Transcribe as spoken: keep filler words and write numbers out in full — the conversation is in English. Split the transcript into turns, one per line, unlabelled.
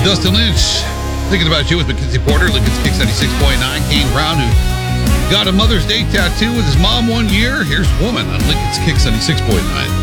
Dustin Lynch, thinking about you with Mackenzie Porter, Lincoln's Kicks ninety-six point nine. Kane Brown, who got a Mother's Day tattoo with his mom one year. Here's Woman on Lincoln's Kicks ninety-six point nine.